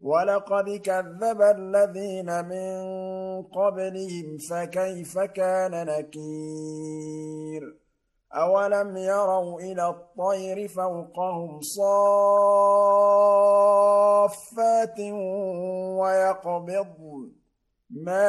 وَلَقَدْ كَذَّبَ الَّذِينَ مِن قَبْلِهِمْ فَكَيْفَ كَانَ نَكِيرِ أَوَلَمْ يَرَوْا إِلَى الطَّيْرِ فَوْقَهُمْ صَافَّاتٍ وَيَقْبِضْنَ مَا